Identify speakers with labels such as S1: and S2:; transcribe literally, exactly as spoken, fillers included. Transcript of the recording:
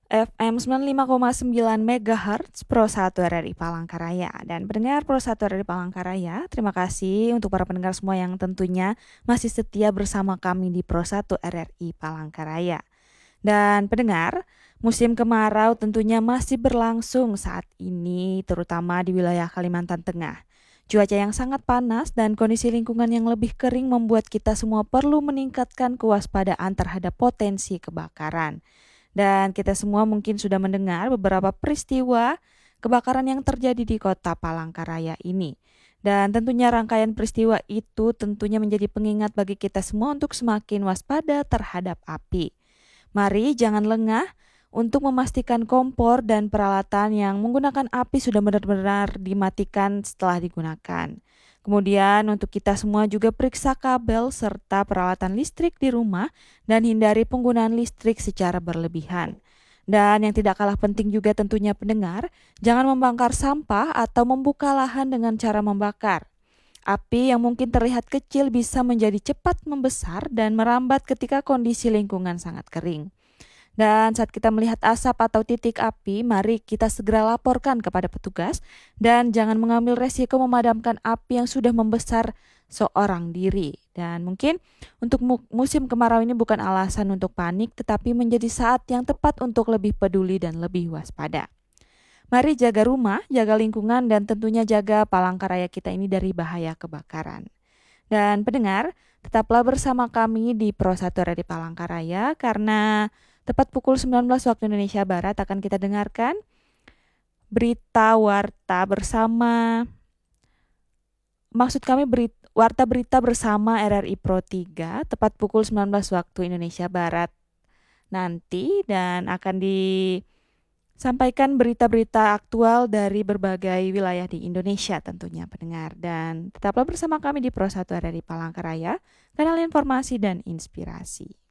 S1: F M sembilan puluh lima koma sembilan MHz Pro satu R R I Palangkaraya. Dan pendengar Pro satu R R I Palangkaraya, terima kasih untuk para pendengar semua yang tentunya masih setia bersama kami di Pro satu R R I Palangkaraya. Dan pendengar, musim kemarau tentunya masih berlangsung saat ini, terutama di wilayah Kalimantan Tengah. Cuaca yang sangat panas dan kondisi lingkungan yang lebih kering membuat kita semua perlu meningkatkan kewaspadaan terhadap potensi kebakaran. Dan kita semua mungkin sudah mendengar beberapa peristiwa kebakaran yang terjadi di kota Palangkaraya ini. Dan tentunya rangkaian peristiwa itu tentunya menjadi pengingat bagi kita semua untuk semakin waspada terhadap api. Mari jangan lengah untuk memastikan kompor dan peralatan yang menggunakan api sudah benar-benar dimatikan setelah digunakan. Kemudian untuk kita semua juga periksa kabel serta peralatan listrik di rumah dan hindari penggunaan listrik secara berlebihan. Dan yang tidak kalah penting juga tentunya pendengar, jangan membakar sampah atau membuka lahan dengan cara membakar. Api yang mungkin terlihat kecil bisa menjadi cepat membesar dan merambat ketika kondisi lingkungan sangat kering. Dan saat kita melihat asap atau titik api, mari kita segera laporkan kepada petugas dan jangan mengambil resiko memadamkan api yang sudah membesar seorang diri. Dan mungkin untuk mu- musim kemarau ini bukan alasan untuk panik, tetapi menjadi saat yang tepat untuk lebih peduli dan lebih waspada. Mari jaga rumah, jaga lingkungan, dan tentunya jaga Palangkaraya kita ini dari bahaya kebakaran. Dan pendengar, tetaplah bersama kami di Pro satu R R I Palangkaraya karena tepat pukul sembilan belas waktu Indonesia Barat akan kita dengarkan berita warta bersama, maksud kami berit, warta berita bersama R R I Pro tiga tepat pukul sembilan belas waktu Indonesia Barat nanti, dan akan disampaikan berita-berita aktual dari berbagai wilayah di Indonesia tentunya pendengar. Dan tetaplah bersama kami di Pro satu R R I Palangkaraya, kanal informasi dan inspirasi.